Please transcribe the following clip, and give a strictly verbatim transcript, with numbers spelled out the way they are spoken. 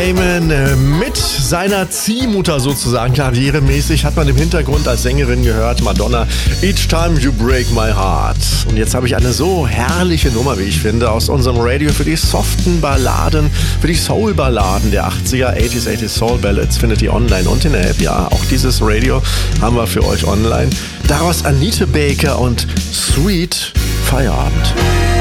Damon äh, mit seiner Ziehmutter sozusagen, karrieremäßig, hat man im Hintergrund als Sängerin gehört, Madonna, Each Time You Break My Heart. Und jetzt habe ich eine so herrliche Nummer, wie ich finde, aus unserem Radio für die soften Balladen, für die Soul-Balladen der achtziger, achtziger, achtziger Soul Ballads, findet ihr online und in der App. Ja, auch dieses Radio haben wir für euch online. Daraus Anita Baker und Sweet Feierabend.